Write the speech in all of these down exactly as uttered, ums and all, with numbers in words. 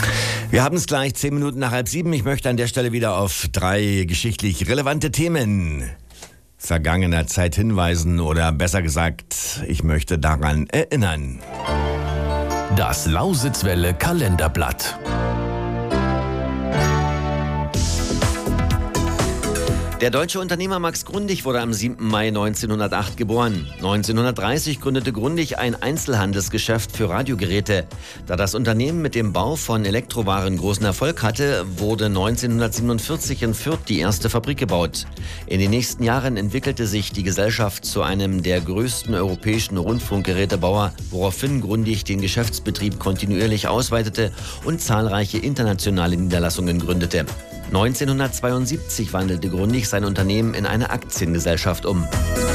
Wir haben es gleich zehn Minuten nach halb sieben. Ich möchte an der Stelle wieder auf drei geschichtlich relevante Themen vergangener Zeit hinweisen oder besser gesagt, ich möchte daran erinnern. Das Lausitzwelle Kalenderblatt. Der deutsche Unternehmer Max Grundig wurde am siebten Mai neunzehnhundertacht geboren. neunzehnhundertdreißig gründete Grundig ein Einzelhandelsgeschäft für Radiogeräte. Da das Unternehmen mit dem Bau von Elektrowaren großen Erfolg hatte, wurde neunzehnhundertsiebenundvierzig in Fürth die erste Fabrik gebaut. In den nächsten Jahren entwickelte sich die Gesellschaft zu einem der größten europäischen Rundfunkgerätebauer, woraufhin Grundig den Geschäftsbetrieb kontinuierlich ausweitete und zahlreiche internationale Niederlassungen gründete. neunzehnhundertzweiundsiebzig wandelte Grundig sein Unternehmen in eine Aktiengesellschaft um.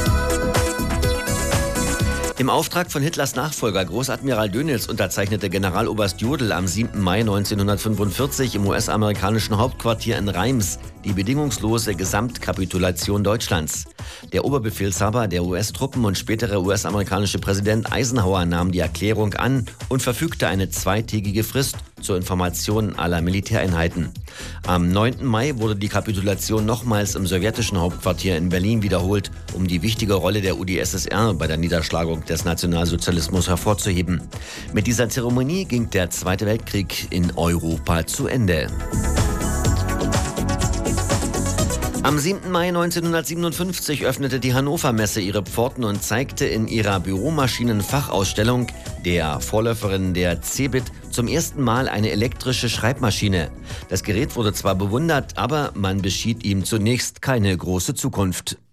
Im Auftrag von Hitlers Nachfolger Großadmiral Dönitz unterzeichnete Generaloberst Jodl am siebten Mai neunzehnhundertfünfundvierzig im U S-amerikanischen Hauptquartier in Reims die bedingungslose Gesamtkapitulation Deutschlands. Der Oberbefehlshaber der U S-Truppen und spätere U S-amerikanische Präsident Eisenhower nahm die Erklärung an und verfügte eine zweitägige Frist zur Information aller Militäreinheiten. Am neunten Mai wurde die Kapitulation nochmals im sowjetischen Hauptquartier in Berlin wiederholt, um die wichtige Rolle der U d S S R bei der Niederschlagung des Nationalsozialismus hervorzuheben. Mit dieser Zeremonie ging der Zweite Weltkrieg in Europa zu Ende. Am siebten Mai neunzehnhundertsiebenundfünfzig öffnete die Hannover Messe ihre Pforten und zeigte in ihrer Büromaschinenfachausstellung, der Vorläuferin der Cebit, zum ersten Mal eine elektrische Schreibmaschine. Das Gerät wurde zwar bewundert, aber man beschied ihm zunächst keine große Zukunft.